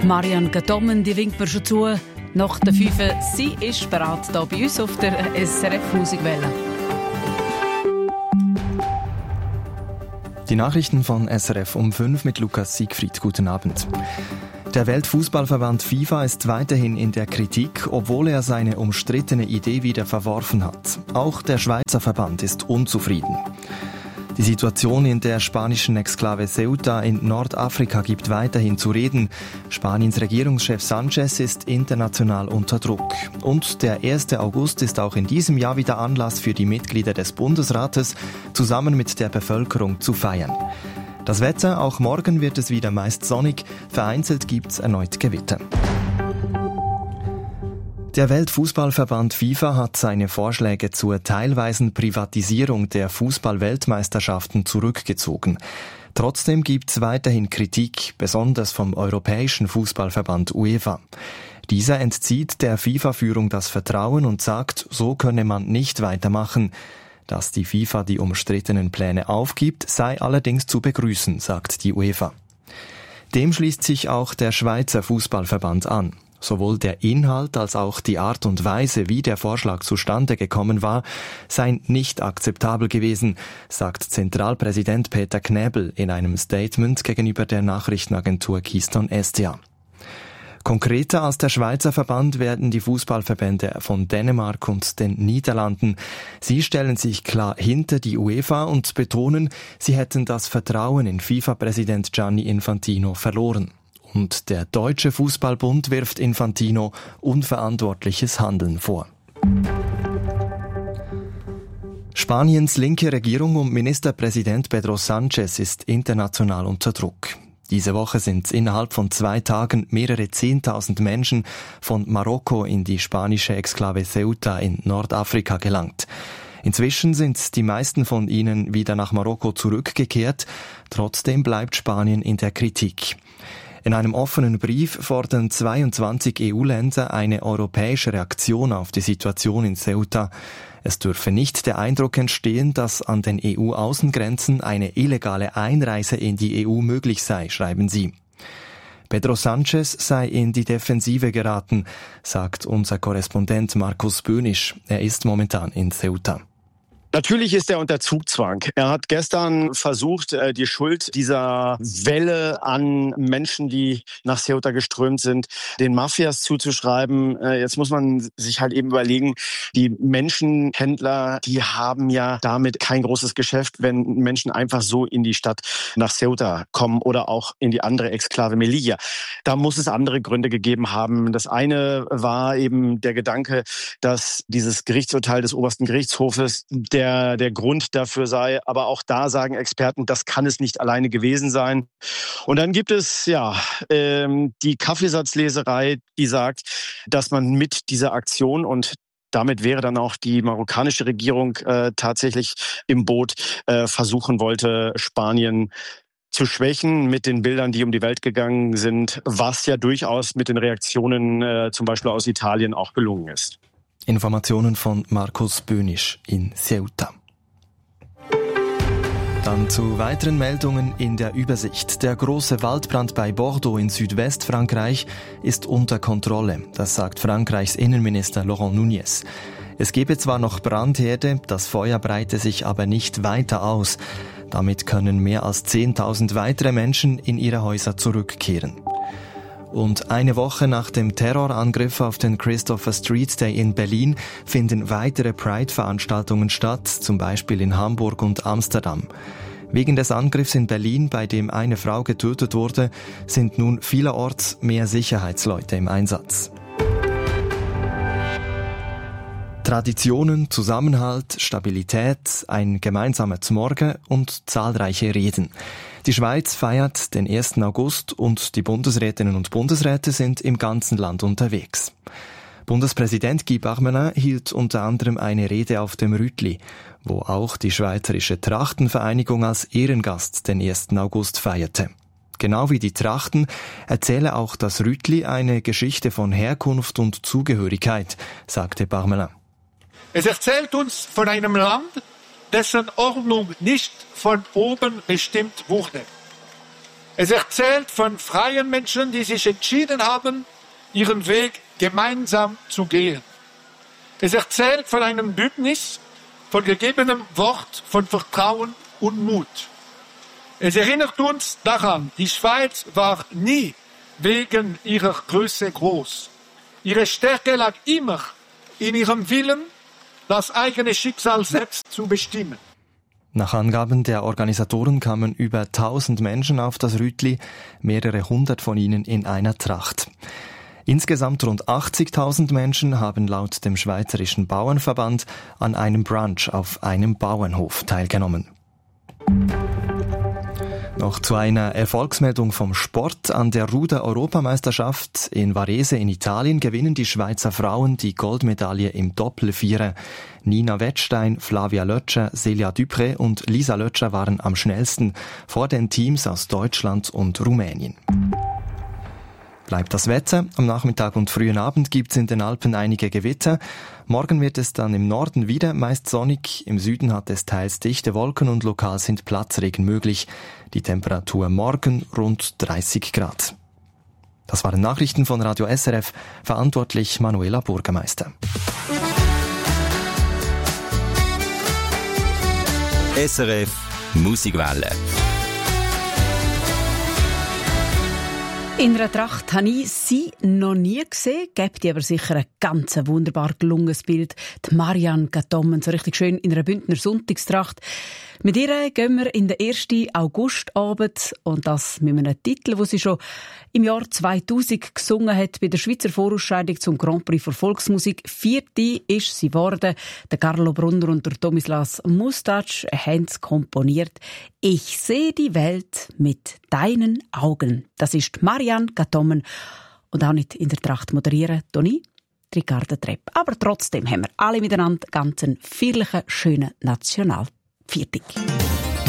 Marianne Gatommen, die winkt mir schon zu. Nach der 5 sie ist bereit hier bei uns auf der SRF Musikwelle. Die Nachrichten von SRF um 5 mit Lukas Siegfried. Guten Abend. Der Weltfußballverband FIFA ist weiterhin in der Kritik, obwohl er seine umstrittene Idee wieder verworfen hat. Auch der Schweizer Verband ist unzufrieden. Die Situation in der spanischen Exklave Ceuta in Nordafrika gibt weiterhin zu reden. Spaniens Regierungschef Sanchez ist international unter Druck. Und der 1. August ist auch in diesem Jahr wieder Anlass für die Mitglieder des Bundesrates, zusammen mit der Bevölkerung zu feiern. Das Wetter, auch morgen wird es wieder meist sonnig, vereinzelt gibt's erneut Gewitter. Der Weltfußballverband FIFA hat seine Vorschläge zur teilweisen Privatisierung der Fußball-Weltmeisterschaften zurückgezogen. Trotzdem gibt's weiterhin Kritik, besonders vom Europäischen Fußballverband UEFA. Dieser entzieht der FIFA-Führung das Vertrauen und sagt, so könne man nicht weitermachen. Dass die FIFA die umstrittenen Pläne aufgibt, sei allerdings zu begrüßen, sagt die UEFA. Dem schließt sich auch der Schweizer Fußballverband an. Sowohl der Inhalt als auch die Art und Weise, wie der Vorschlag zustande gekommen war, seien nicht akzeptabel gewesen, sagt Zentralpräsident Peter Knäbel in einem Statement gegenüber der Nachrichtenagentur Keystone SDA. Konkreter als der Schweizer Verband werden die Fußballverbände von Dänemark und den Niederlanden. Sie stellen sich klar hinter die UEFA und betonen, sie hätten das Vertrauen in FIFA-Präsident Gianni Infantino verloren. Und der Deutsche Fußballbund wirft Infantino unverantwortliches Handeln vor. Spaniens linke Regierung um Ministerpräsident Pedro Sanchez ist international unter Druck. Diese Woche sind innerhalb von 2 Tagen mehrere 10.000 Menschen von Marokko in die spanische Exklave Ceuta in Nordafrika gelangt. Inzwischen sind die meisten von ihnen wieder nach Marokko zurückgekehrt. Trotzdem bleibt Spanien in der Kritik. In einem offenen Brief fordern 22 EU-Länder eine europäische Reaktion auf die Situation in Ceuta. Es dürfe nicht der Eindruck entstehen, dass an den EU-Außengrenzen eine illegale Einreise in die EU möglich sei, schreiben sie. Pedro Sanchez sei in die Defensive geraten, sagt unser Korrespondent Markus Bönisch. Er ist momentan in Ceuta. Natürlich ist er unter Zugzwang. Er hat gestern versucht, die Schuld dieser Welle an Menschen, die nach Ceuta geströmt sind, den Mafias zuzuschreiben. Jetzt muss man sich halt eben überlegen, die Menschenhändler, die haben ja damit kein großes Geschäft, wenn Menschen einfach so in die Stadt nach Ceuta kommen oder auch in die andere Exklave Melilla. Da muss es andere Gründe gegeben haben. Das eine war eben der Gedanke, dass dieses Gerichtsurteil des obersten Gerichtshofes der Grund dafür sei. Aber auch da sagen Experten, das kann es nicht alleine gewesen sein. Und dann gibt es die Kaffeesatzleserei, die sagt, dass man mit dieser Aktion und damit wäre dann auch die marokkanische Regierung tatsächlich im Boot, versuchen wollte, Spanien zu schwächen mit den Bildern, die um die Welt gegangen sind, was ja durchaus mit den Reaktionen zum Beispiel aus Italien auch gelungen ist. Informationen von Markus Bönisch in Ceuta. Dann zu weiteren Meldungen in der Übersicht. Der große Waldbrand bei Bordeaux in Südwestfrankreich ist unter Kontrolle. Das sagt Frankreichs Innenminister Laurent Nunez. Es gebe zwar noch Brandherde, das Feuer breite sich aber nicht weiter aus. Damit können mehr als 10.000 weitere Menschen in ihre Häuser zurückkehren. Und eine Woche nach dem Terrorangriff auf den Christopher Street Day in Berlin finden weitere Pride-Veranstaltungen statt, zum Beispiel in Hamburg und Amsterdam. Wegen des Angriffs in Berlin, bei dem eine Frau getötet wurde, sind nun vielerorts mehr Sicherheitsleute im Einsatz. Traditionen, Zusammenhalt, Stabilität, ein gemeinsamer Zmorgen und zahlreiche Reden. Die Schweiz feiert den 1. August und die Bundesrätinnen und Bundesräte sind im ganzen Land unterwegs. Bundespräsident Guy Parmelin hielt unter anderem eine Rede auf dem Rütli, wo auch die Schweizerische Trachtenvereinigung als Ehrengast den 1. August feierte. Genau wie die Trachten erzähle auch das Rütli eine Geschichte von Herkunft und Zugehörigkeit, sagte Parmelin. Es erzählt uns von einem Land, dessen Ordnung nicht von oben bestimmt wurde. Es erzählt von freien Menschen, die sich entschieden haben, ihren Weg gemeinsam zu gehen. Es erzählt von einem Bündnis, von gegebenem Wort, von Vertrauen und Mut. Es erinnert uns daran, die Schweiz war nie wegen ihrer Größe groß. Ihre Stärke lag immer in ihrem Willen, das eigene Schicksal selbst zu bestimmen. Nach Angaben der Organisatoren kamen über 1000 Menschen auf das Rütli, mehrere hundert von ihnen in einer Tracht. Insgesamt rund 80.000 Menschen haben laut dem Schweizerischen Bauernverband an einem Brunch auf einem Bauernhof teilgenommen. Noch zu einer Erfolgsmeldung vom Sport. An der Ruder-Europameisterschaft in Varese in Italien gewinnen die Schweizer Frauen die Goldmedaille im Doppelvierer. Nina Wettstein, Flavia Lötscher, Celia Dupré und Lisa Lötscher waren am schnellsten vor den Teams aus Deutschland und Rumänien. Bleibt das Wetter. Am Nachmittag und frühen Abend gibt's in den Alpen einige Gewitter. Morgen wird es dann im Norden wieder meist sonnig. Im Süden hat es teils dichte Wolken und lokal sind Platzregen möglich. Die Temperatur morgen rund 30 Grad. Das waren Nachrichten von Radio SRF. Verantwortlich Manuela Bürgermeister. SRF Musikwelle. In einer Tracht habe ich sie noch nie gesehen, gibt aber sicher ein ganz wunderbar gelungenes Bild. Die Marianne Gatommen, so richtig schön in einer Bündner Sonntagstracht. Mit ihr gehen wir in den 1. Augustabend und das mit einem Titel, den sie schon im Jahr 2000 gesungen hat bei der Schweizer Vorausscheidung zum Grand Prix für Volksmusik. 4. ist sie geworden. Der Carlo Brunner und der Tomislas Mustač haben es komponiert. Ich sehe die Welt mit deinen Augen. Das ist Marianne Gatommen und auch nicht in der Tracht moderieren, Toni Ricarda Trepp. Aber trotzdem haben wir alle miteinander ganz einen feierlichen, schönen Nationalviertag.